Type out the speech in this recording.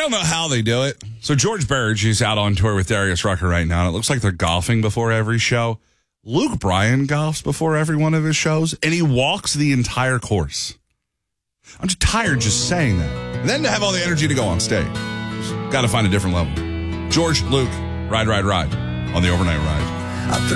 don't know how they do it. So George Burge, he's out on tour with Darius Rucker right now, and it looks like they're golfing before every show. Luke Bryan golfs before every one of his shows, and he walks the entire course. I'm just tired just saying that. And then to have all the energy to go on stage. Got to find a different level. George, Luke, ride on the overnight ride.